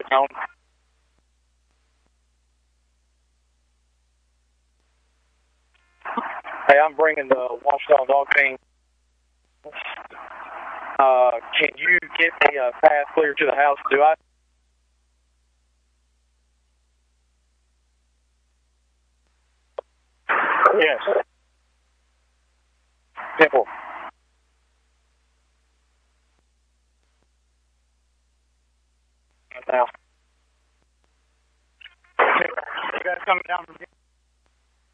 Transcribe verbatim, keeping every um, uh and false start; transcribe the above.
down. Hey, I'm bringing the Washington dog team. Uh, can you get me a path clear to the house? Do I? Yes. Simple. Now. You guys coming down from here?